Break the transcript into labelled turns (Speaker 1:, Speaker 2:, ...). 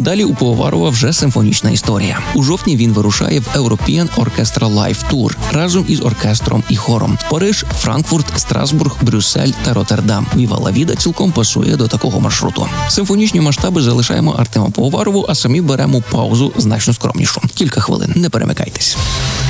Speaker 1: Далі у Пивоварова вже симфонічна історія. У жовтні він вирушає в European Orchestra Live Tour разом із оркестром і хором. Париж, Франкфурт, Страсбург, Брюссель та Роттердам. Віва ла Віда цілком пасує до такого маршруту. Симфонічні масштаби залишаємо Артему Пивоварову, а самі беремо паузу значно скромнішу. Кілька хвилин, не перемикайтесь.